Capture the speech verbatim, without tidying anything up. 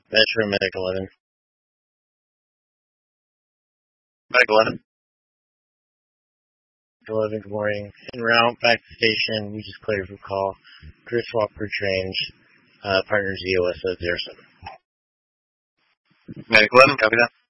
Metro Medic eleven. Medic eleven. eleven, good morning. En route back to the station, we just cleared for call. Chris Walker change. Uh, partner Z O S zero seven. Medic eleven, copy that.